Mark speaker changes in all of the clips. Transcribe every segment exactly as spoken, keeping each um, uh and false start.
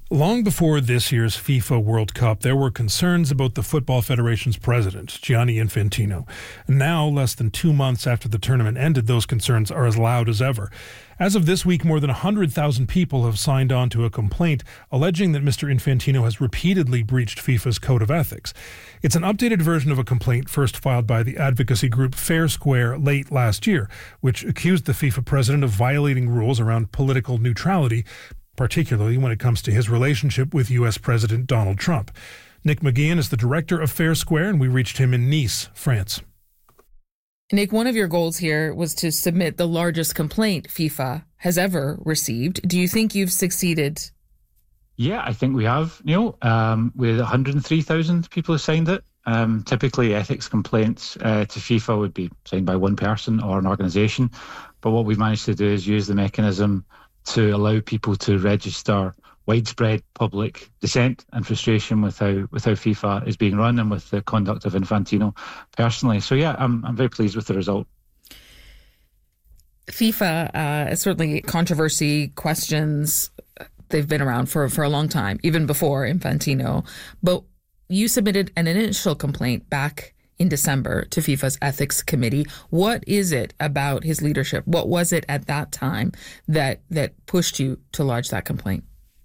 Speaker 1: Long before this year's FIFA World Cup, there were concerns about the Football Federation's president, Gianni Infantino. Now, less than two months after the tournament ended, those concerns are as loud as ever. As of this week, more than one hundred thousand people have signed on to a complaint alleging that Mister Infantino has repeatedly breached FIFA's code of ethics. It's an updated version of a complaint first filed by the advocacy group Fair Square late last year, which accused the FIFA president of violating rules around political neutrality, particularly when it comes to his relationship with U S President Donald Trump. Nick McGeehan is the director of Fair Square, and we reached him in Nice, France.
Speaker 2: Nick, one of your goals here was to submit the largest complaint FIFA has ever received. Do you think you've succeeded?
Speaker 3: Yeah, I think we have, Neil. Um, with one hundred three thousand people who signed it. Um, typically, ethics complaints uh, to FIFA would be signed by one person or an organisation. But what we've managed to do is use the mechanism to allow people to register widespread public dissent and frustration with how with how FIFA is being run and with the conduct of Infantino personally. So yeah, I'm I'm very pleased with the result.
Speaker 2: FIFA, uh, certainly controversy, questions, they've been around for, for a long time, even before Infantino. But you submitted an initial complaint back in December to FIFA's ethics committee. What is it about his leadership? What was it at that time that that pushed you to lodge that complaint?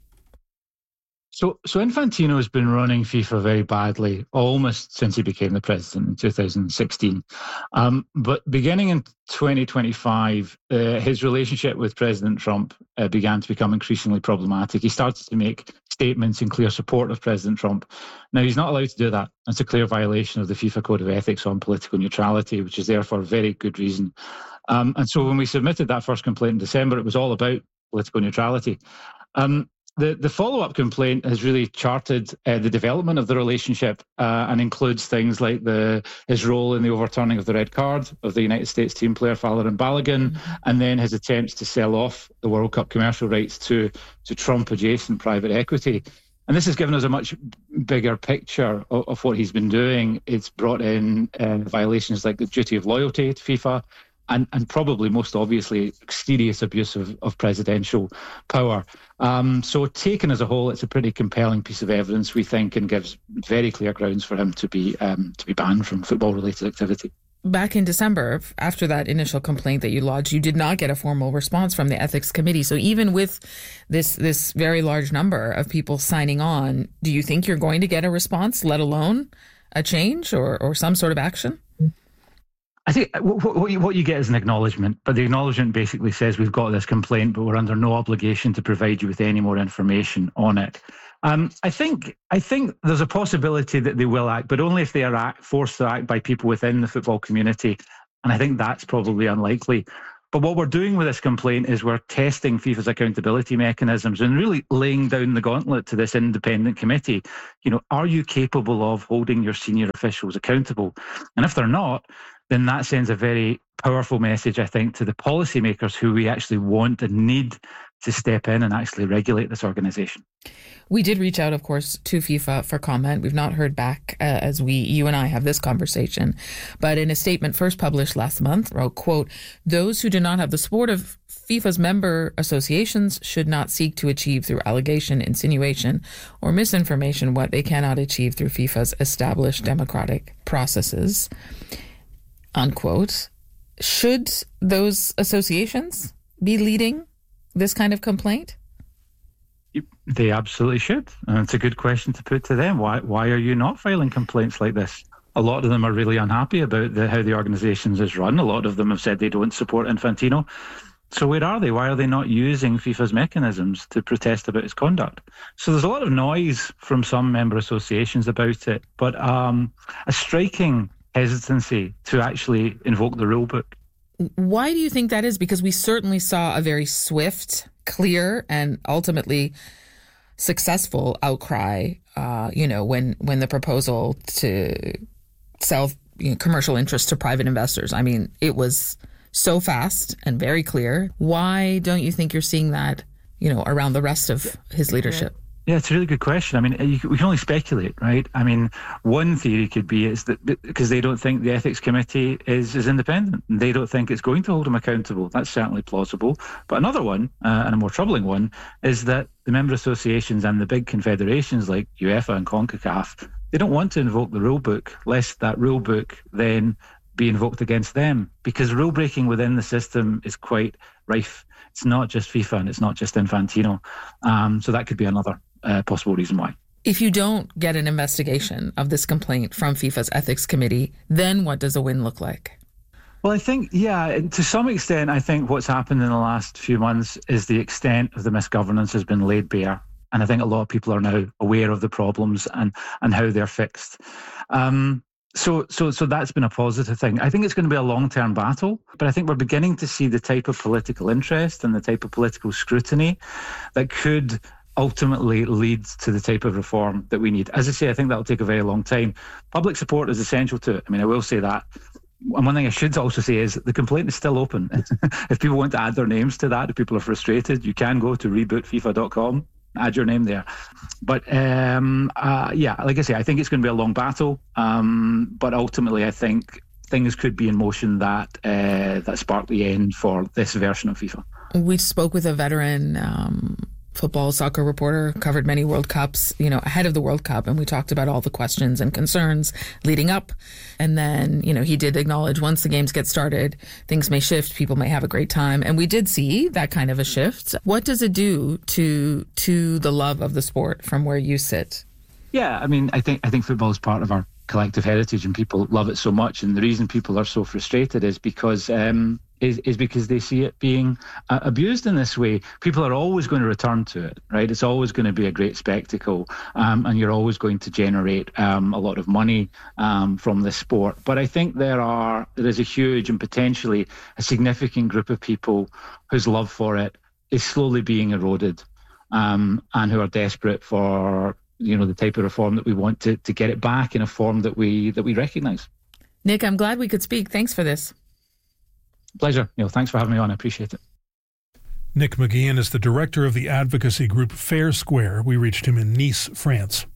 Speaker 3: So, so Infantino has been running FIFA very badly almost since he became the president in two thousand sixteen. Um, but beginning in twenty twenty-five, uh, his relationship with President Trump uh, began to become increasingly problematic. He started to make statements in clear support of President Trump. Now, he's not allowed to do that. That's a clear violation of the FIFA Code of Ethics on political neutrality, which is there for a very good reason. Um, and so when we submitted that first complaint in December, it was all about political neutrality. Um, The the follow-up complaint has really charted uh, the development of the relationship uh, and includes things like the his role in the overturning of the red card of the United States team player Falarin Balogun, mm-hmm. and then his attempts to sell off the World Cup commercial rights to, to Trump-adjacent private equity. And this has given us a much bigger picture of, of what he's been doing. It's brought in uh, violations like the duty of loyalty to FIFA, And, and probably most obviously serious abuse of, of presidential power. Um, so taken as a whole, it's a pretty compelling piece of evidence, we think, and gives very clear grounds for him to be um, to be banned from football-related activity.
Speaker 2: Back in December, after that initial complaint that you lodged, you did not get a formal response from the ethics committee. So even with this this very large number of people signing on, do you think you're going to get a response, let alone a change or, or some sort of action?
Speaker 3: I think what you, what you get is an acknowledgement, but the acknowledgement basically says we've got this complaint, but we're under no obligation to provide you with any more information on it. Um, I think I think there's a possibility that they will act, but only if they are act, forced to act by people within the football community, and I think that's probably unlikely. But what we're doing with this complaint is we're testing FIFA's accountability mechanisms and really laying down the gauntlet to this independent committee. You know, are you capable of holding your senior officials accountable? And if they're not, then that sends a very powerful message, I think, to the policymakers who we actually want and need to step in and actually regulate this organisation.
Speaker 2: We did reach out, of course, to FIFA for comment. We've not heard back uh, as we, you and I, have this conversation. But in a statement first published last month, wrote, quote, "Those who do not have the support of FIFA's member associations should not seek to achieve through allegation, insinuation, or misinformation what they cannot achieve through FIFA's established democratic processes." Unquote. Should those associations be leading this kind of complaint?
Speaker 3: They absolutely should. And it's a good question to put to them. Why why are you not filing complaints like this? A lot of them are really unhappy about the, how the organisation is run. A lot of them have said they don't support Infantino. So where are they? Why are they not using FIFA's mechanisms to protest about his conduct? So there's a lot of noise from some member associations about it, but um, a striking hesitancy to actually invoke the rule book.
Speaker 2: Why do you think that is? Because we certainly saw a very swift, clear, and ultimately successful outcry, uh, you know, when, when the proposal to sell you know, commercial interests to private investors. I mean, it was so fast and very clear. Why don't you think you're seeing that, you know, around the rest of his leadership?
Speaker 3: Yeah, it's a really good question. I mean, you, we can only speculate, right? I mean, one theory could be is that because they don't think the ethics committee is, is independent, and they don't think it's going to hold them accountable. That's certainly plausible. But another one, uh, and a more troubling one, is that the member associations and the big confederations like UEFA and CONCACAF, they don't want to invoke the rule book, lest that rule book then be invoked against them, because rule breaking within the system is quite rife. It's not just FIFA and it's not just Infantino. Um, so that could be another Uh, possible reason why.
Speaker 2: If you don't get an investigation of this complaint from FIFA's ethics committee, then what does a win look like?
Speaker 3: Well, I think, yeah, to some extent, I think what's happened in the last few months is the extent of the misgovernance has been laid bare. And I think a lot of people are now aware of the problems and, and how they're fixed. Um, so, so, so that's been a positive thing. I think it's going to be a long-term battle, but I think we're beginning to see the type of political interest and the type of political scrutiny that could ultimately leads to the type of reform that we need. As I say, I think that'll take a very long time. Public support is essential to it. I mean, I will say that. And one thing I should also say is the complaint is still open. If people want to add their names to that, if people are frustrated, you can go to reboot FIFA dot com, add your name there. But um, uh, yeah, like I say, I think it's going to be a long battle. Um, but ultimately, I think things could be in motion that uh, that spark the end for this version of FIFA.
Speaker 2: We spoke with a veteran um football, soccer reporter, covered many World Cups, you know, ahead of the World Cup. And we talked about all the questions and concerns leading up. And then, you know, he did acknowledge once the games get started, things may shift, people may have a great time. And we did see that kind of a shift. What does it do to to the love of the sport from where you sit?
Speaker 3: Yeah, I mean, I think I think football is part of our collective heritage and people love it so much. And the reason people are so frustrated is because um, is, is because they see it being uh, abused in this way. People are always going to return to it, right? It's always going to be a great spectacle, um, and you're always going to generate um, a lot of money um, from this sport. But I think there are there is a huge and potentially a significant group of people whose love for it is slowly being eroded, um, and who are desperate for, you know, the type of reform that we want to to get it back in a form that we that we recognise.
Speaker 2: Nick, I'm glad we could speak. Thanks for this.
Speaker 3: Pleasure. You know, thanks for having me on. I appreciate it.
Speaker 1: Nick McGeehan is the director of the advocacy group Fair Square. We reached him in Nice, France.